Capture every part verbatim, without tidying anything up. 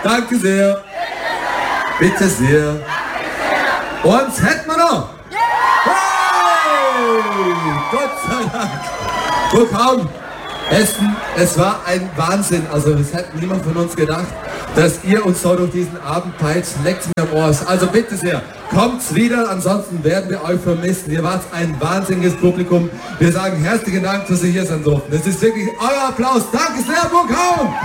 Danke sehr. Bitte sehr. Uns hätten wir noch. Hey! Gott sei Dank. Burghaun, es, es war ein Wahnsinn. Also es hätte niemand von uns gedacht, dass ihr uns so durch diesen Abend peitscht. Leckt mir am Arsch. Also bitte sehr, kommt's wieder. Ansonsten werden wir euch vermissen. Ihr wart ein wahnsinniges Publikum. Wir sagen herzlichen Dank, dass ihr hier sein durften. Es ist wirklich euer Applaus. Danke sehr, Burghaun.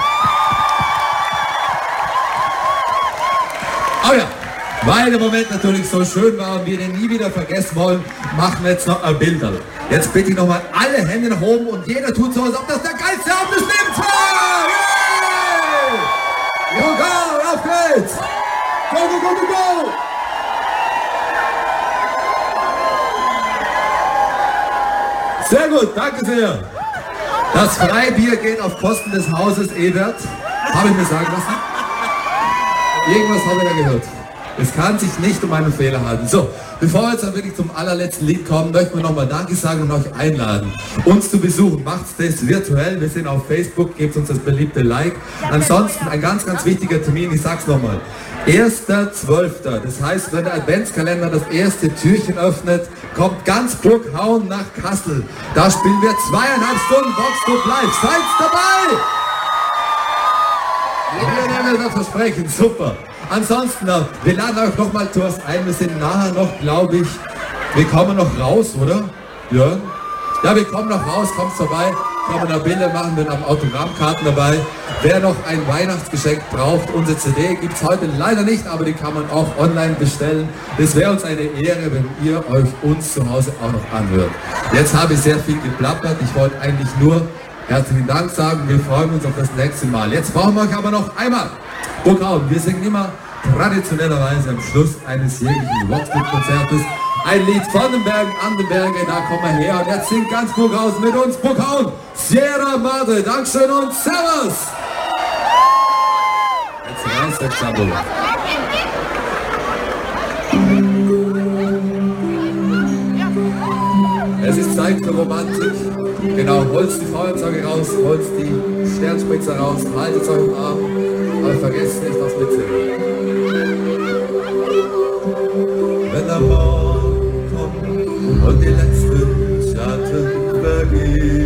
Oh ja, weil der Moment natürlich so schön war und wir den nie wieder vergessen wollen, machen wir jetzt noch ein Bilder. Jetzt bitte ich nochmal alle Hände nach oben und jeder tut so, als ob das der geilste Abend des Lebens war! Yeah! Jo, go, auf geht's! Go, go, go, go, go! Sehr gut, danke sehr! Das Freibier geht auf Kosten des Hauses Ebert. Habe ich mir sagen lassen? Irgendwas habe ich da gehört. Es kann sich nicht um einen Fehler handeln. So, bevor wir jetzt dann wirklich zum allerletzten Lied kommen, möchten wir nochmal Danke sagen und euch einladen, uns zu besuchen. Macht das virtuell. Wir sind auf Facebook, gebt uns das beliebte Like. Ansonsten ein ganz, ganz wichtiger Termin, ich sag's nochmal. erster zwölfter Das heißt, wenn der Adventskalender das erste Türchen öffnet, kommt ganz Burghaun nach Kassel. Da spielen wir zweieinhalb Stunden Box to Live. Seid dabei! Wir werden das versprechen, super. Ansonsten, wir laden euch noch mal zu was ein. Wir sind nachher noch, glaube ich, wir kommen noch raus, oder? Ja? Ja, wir kommen noch raus, kommt vorbei, kann man da Bilder machen, wir haben Autogrammkarten dabei. Wer noch ein Weihnachtsgeschenk braucht, unsere C D gibt es heute leider nicht, aber die kann man auch online bestellen. Es wäre uns eine Ehre, wenn ihr euch uns zu Hause auch noch anhört. Jetzt habe ich sehr viel geplappert, ich wollte eigentlich nur herzlichen Dank sagen, wir freuen uns auf das nächste Mal. Jetzt brauchen wir euch aber noch einmal. Burghaun, wir singen immer traditionellerweise am Schluss eines jeglichen Rockstück-Konzertes ein Lied von den Bergen an den Bergen, da kommen wir her und jetzt singt ganz Burghaun mit uns. Burghaun, Sierra Madre, Dankeschön und Servus! Jetzt reißt der Schabu. Es ist Zeit für Romantik. Genau, holst die Feuerzeuge raus, holst die Sternspritzer raus, haltet euch im Arm, aber vergesst nicht das Mitsingen. Wenn der Morgen kommt und die letzten Schatten vergehen,